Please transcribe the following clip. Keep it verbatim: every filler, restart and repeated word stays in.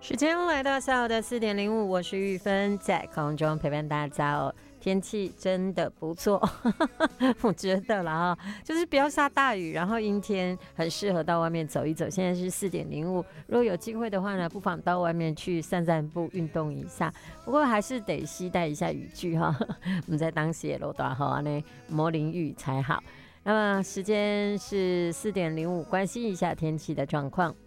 时间来到下午的四点零五，我是玉芬，在空中陪伴大家哦。天气真的不错，我觉得啦哈，就是不要下大雨，然后阴天，很适合到外面走一走。现在是四点零五，如果有机会的话呢，不妨到外面去散散步，运动一下。不过还是得携带一下雨具哈，我们在当时也落大好呢，莫淋雨才好。那么时间是四点零五，关心一下天气的状况。